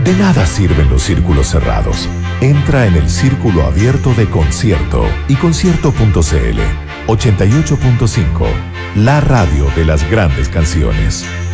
De nada sirven los círculos cerrados. Entra en el círculo abierto de Concierto y concierto.cl. 88.5, la radio de las grandes canciones.